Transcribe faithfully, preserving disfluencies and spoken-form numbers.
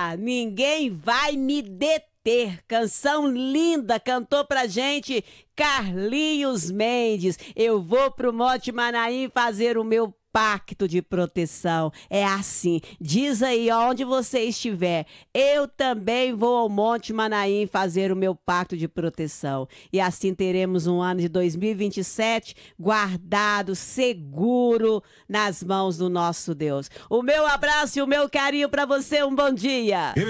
Ah, ninguém vai me deter. Canção linda, cantou pra gente Carlinhos Mendes. Eu vou pro Monte Manaim fazer o meu pacto de proteção. É assim, diz aí onde você estiver, eu também vou ao Monte Manaim fazer o meu pacto de proteção. E assim teremos um ano de dois mil e vinte e sete guardado, seguro nas mãos do nosso Deus. O meu abraço e o meu carinho para você, um bom dia.